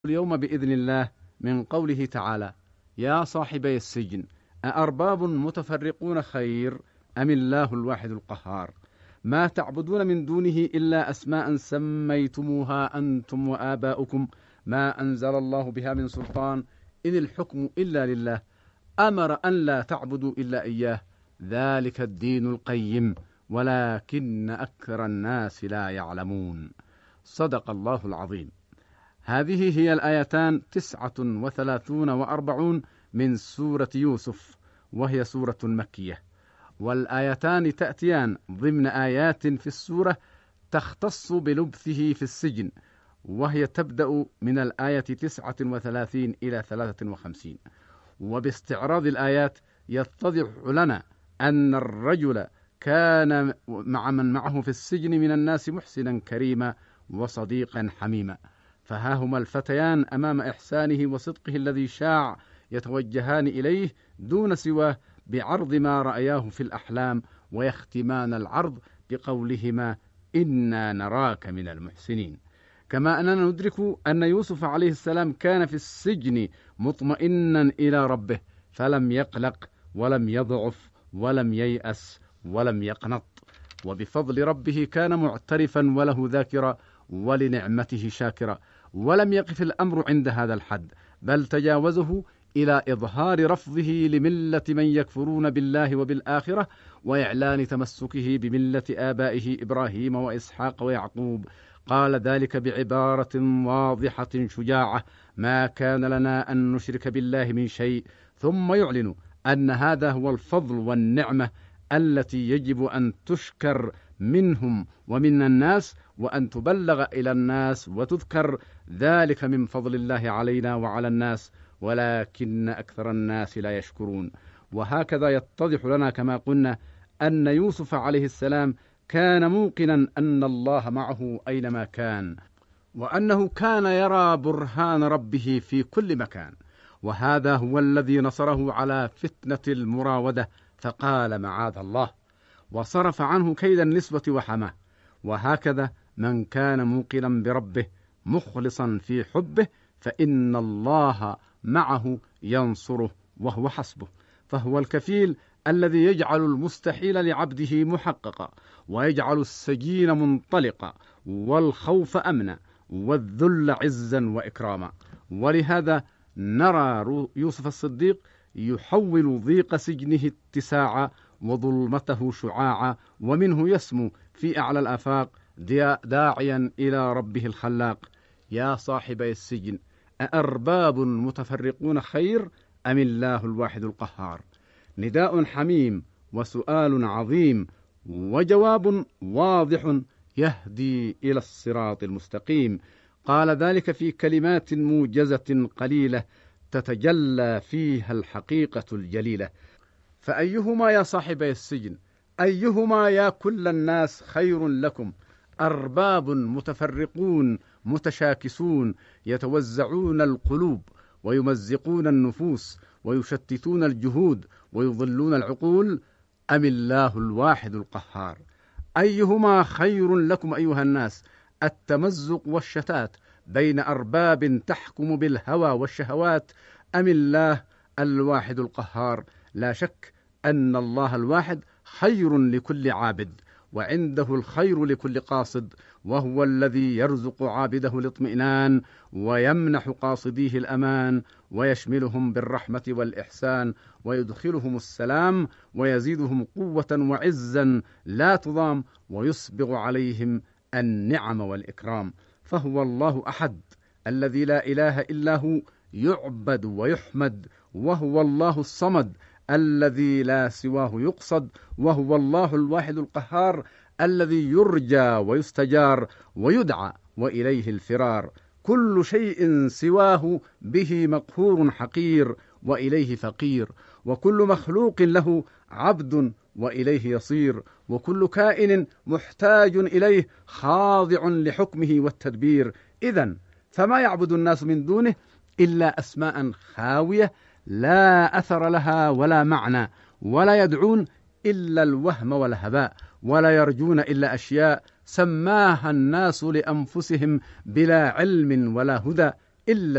اليوم بإذن الله من قوله تعالى: يا صاحبي السجن أأرباب متفرقون خير أم الله الواحد القهار ما تعبدون من دونه إلا أسماء سميتموها أنتم وآباؤكم ما أنزل الله بها من سلطان إن الحكم إلا لله أمر أن لا تعبدوا إلا إياه ذلك الدين القيم ولكن أكثر الناس لا يعلمون. صدق الله العظيم. هذه هي الآيتان 39 و40 من سورة يوسف، وهي سورة مكية، والآيتان تأتيان ضمن آيات في السورة تختص بلبثه في السجن، وهي تبدأ من الآية 39 إلى 53. وباستعراض الآيات يتضح لنا أن الرجل كان مع من معه في السجن من الناس محسنا كريما وصديقا حميما، فها هما الفتيان أمام إحسانه وصدقه الذي شاع يتوجهان إليه دون سواه بعرض ما رأياه في الأحلام، ويختمان العرض بقولهما: إنا نراك من المحسنين. كما أننا ندرك أن يوسف عليه السلام كان في السجن مطمئنا إلى ربه، فلم يقلق ولم يضعف ولم ييأس ولم يقنط، وبفضل ربه كان معترفا وله ذاكرا ولنعمته شاكرا، ولم يقف الأمر عند هذا الحد، بل تجاوزه إلى إظهار رفضه لملة من يكفرون بالله وبالآخرة، وإعلان تمسكه بملة آبائه إبراهيم وإسحاق ويعقوب. قال ذلك بعبارة واضحة شجاعة: ما كان لنا أن نشرك بالله من شيء، ثم يعلن أن هذا هو الفضل والنعمة التي يجب أن تشكر منهم ومن الناس، وأن تبلغ إلى الناس وتذكر، ذلك من فضل الله علينا وعلى الناس ولكن أكثر الناس لا يشكرون. وهكذا يتضح لنا كما قلنا أن يوسف عليه السلام كان موقنا أن الله معه أينما كان، وأنه كان يرى برهان ربه في كل مكان، وهذا هو الذي نصره على فتنة المراودة، فقال: معاذ الله، وصرف عنه كيد النسوة وحماه. وهكذا من كان موقنا بربه مخلصا في حبه فإن الله معه ينصره وهو حسبه، فهو الكفيل الذي يجعل المستحيل لعبده محققا، ويجعل السجين منطلقا، والخوف أمنا، والذل عزا وإكراما. ولهذا نرى يوسف الصديق يحول ضيق سجنه اتساعا وظلمته شعاعا، ومنه يسمو في أعلى الآفاق داعيا إلى ربه الخلاق: يا صاحبي السجن أأرباب متفرقون خير أم الله الواحد القهار. نداء حميم وسؤال عظيم وجواب واضح يهدي إلى الصراط المستقيم. قال ذلك في كلمات موجزة قليلة تتجلى فيها الحقيقة الجليلة: فأيهما يا صاحبي السجن، أيهما يا كل الناس خير لكم؟ أرباب متفرقون متشاكسون يتوزعون القلوب ويمزقون النفوس ويشتتون الجهود ويضلون العقول، أم الله الواحد القهار؟ أيهما خير لكم أيها الناس، التمزق والشتات بين أرباب تحكم بالهوى والشهوات، أم الله الواحد القهار؟ لا شك أن الله الواحد خير لكل عابد، وعنده الخير لكل قاصد، وهو الذي يرزق عابده الاطمئنان ويمنح قاصديه الأمان، ويشملهم بالرحمة والإحسان، ويدخلهم السلام، ويزيدهم قوة وعزا لا تضام، ويسبغ عليهم النعم والإكرام. فهو الله أحد الذي لا إله إلا هو يعبد ويحمد، وهو الله الصمد الذي لا سواه يقصد، وهو الله الواحد القهار الذي يرجى ويستجار ويدعى وإليه الفرار. كل شيء سواه به مقهور حقير وإليه فقير، وكل مخلوق له عبد وإليه يصير، وكل كائن محتاج إليه خاضع لحكمه والتدبير. إذن فما يعبد الناس من دونه إلا أسماء خاوية لا أثر لها ولا معنى، ولا يدعون إلا الوهم والهباء، ولا يرجون إلا أشياء سماها الناس لأنفسهم بلا علم ولا هدى إلا